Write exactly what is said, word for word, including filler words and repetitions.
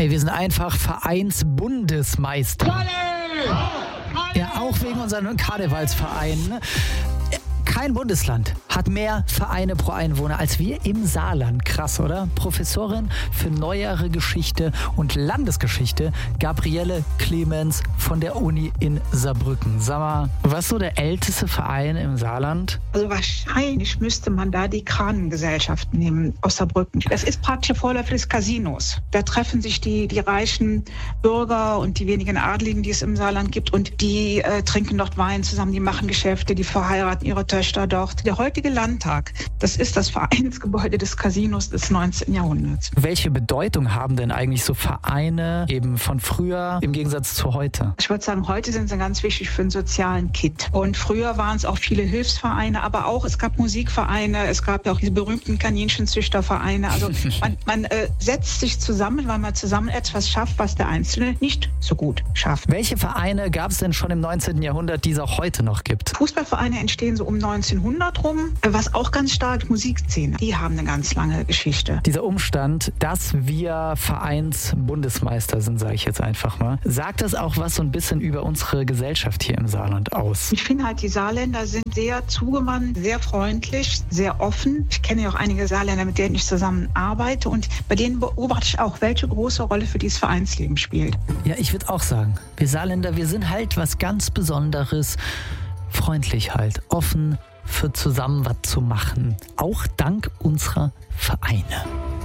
Ey, wir sind einfach Vereinsbundesmeister. Ja, auch wegen unseren Karnevalsvereinen. Kein Bundesland hat mehr Vereine pro Einwohner als wir im Saarland. Krass, oder? Professorin für neuere Geschichte und Landesgeschichte, Gabriele Clemens von der Uni in Saarbrücken. Sag mal, was ist so der älteste Verein im Saarland? Also wahrscheinlich müsste man da die Kranengesellschaft nehmen aus Saarbrücken. Das ist praktisch der Vorläufer des Casinos. Da treffen sich die, die reichen Bürger und die wenigen Adligen, die es im Saarland gibt, und die äh, trinken dort Wein zusammen, die machen Geschäfte, die verheiraten ihre Töchter dort. Der heutige Landtag, das ist das Vereinsgebäude des Casinos des neunzehnten Jahrhunderts. Welche Bedeutung haben denn eigentlich so Vereine eben von früher im Gegensatz zu heute? Ich würde sagen, heute sind sie ganz wichtig für den sozialen Kit. Und früher waren es auch viele Hilfsvereine, aber auch, es gab Musikvereine, es gab ja auch diese berühmten Kaninchenzüchtervereine. Also man, man äh, setzt sich zusammen, weil man zusammen etwas schafft, was der Einzelne nicht so gut schafft. Welche Vereine gab es denn schon im neunzehnten Jahrhundert, die es auch heute noch gibt? Fußballvereine entstehen so um neunzehnhundert rum, was auch ganz stark, Musikszene, die haben eine ganz lange Geschichte. Dieser Umstand, dass wir Vereinsbundesmeister sind, sage ich jetzt einfach mal, sagt das auch was so ein bisschen über unsere Gesellschaft hier im Saarland aus? Ich finde halt, die Saarländer sind sehr zugewandt, sehr freundlich, sehr offen. Ich kenne ja auch einige Saarländer, mit denen ich zusammen arbeite, und bei denen beobachte ich auch, welche große Rolle für dieses Vereinsleben spielt. Ja, ich würde auch sagen, wir Saarländer, wir sind halt was ganz Besonderes. Freundlich halt, offen für zusammen was zu machen. Auch dank unserer Vereine.